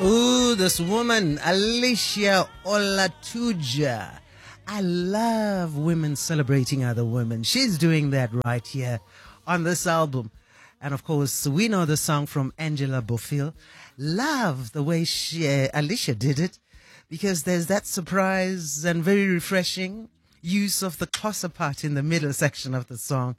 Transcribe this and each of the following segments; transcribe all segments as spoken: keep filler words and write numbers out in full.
Ooh, this woman, Alicia Olatuja. I love women celebrating other women. She's doing that right here on this album. And of course, we know the song from Angela Bofill. Love the way she, uh, Alicia did it, because there's that surprise and very refreshing use of the closer part in the middle section of the song.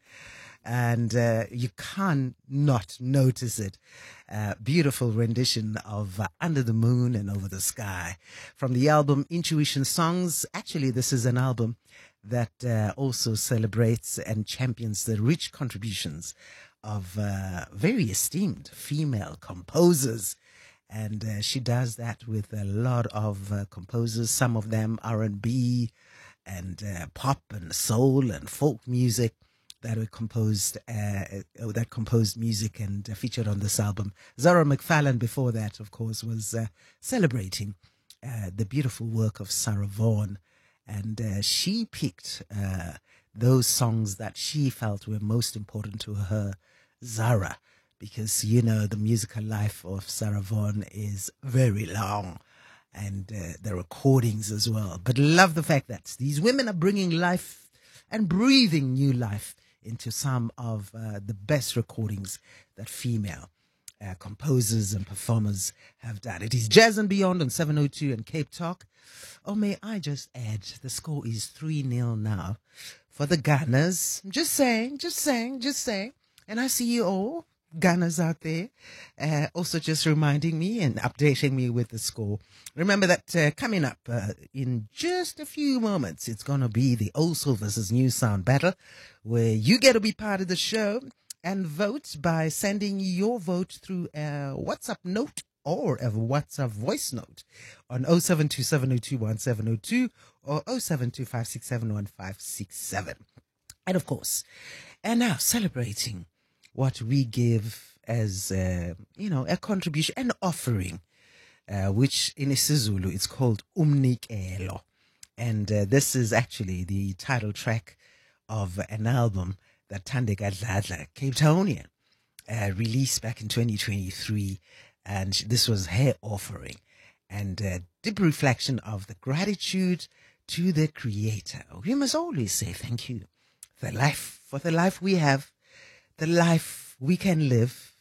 And uh, you can't not notice it. Uh, beautiful rendition of uh, Under the Moon and Over the Sky from the album Intuition Songs. Actually, this is an album that uh, also celebrates and champions the rich contributions of uh, very esteemed female composers. And uh, she does that with a lot of uh, composers, some of them R and B and uh, pop and soul and folk music that were composed, uh, that composed music and uh, featured on this album. Zara McFarlane before that, of course, was uh, celebrating uh, the beautiful work of Sarah Vaughan. And uh, she picked uh, those songs that she felt were most important to her, Zara, because, you know, the musical life of Sarah Vaughan is very long, and uh, the recordings as well. But love the fact that these women are bringing life and breathing new life into some of uh, the best recordings that female uh, composers and performers have done. It is Jazz and Beyond on seven oh two and Cape Talk. Oh, may I just add, the score is three nil now for the Gunners. Just saying, just saying, just saying. And I see you all, Gunners out there, uh, also just reminding me and updating me with the score. Remember that uh, coming up uh, in just a few moments, it's going to be the Old Soul versus New Sound battle, where you get to be part of the show and vote by sending your vote through a WhatsApp note or a WhatsApp voice note on oh seven two seven oh two one seven oh two or oh seven two five six seven one five six seven. And of course, and now celebrating what we give as, uh, you know, a contribution, an offering, uh, which in isiZulu it's called umnikelo. And uh, this is actually the title track of an album that Thandeka Dladla, Cape Townian, uh, released back in twenty twenty-three. And this was her offering, and a deep reflection of the gratitude to the Creator. We must always say thank you for the life, for the life we have, the life we can live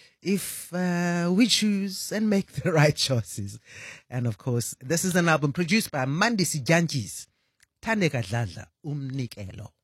if uh, we choose and make the right choices. And of course, this is an album produced by Mandisi Janjis, Thandeka Dladla, Umnikelo.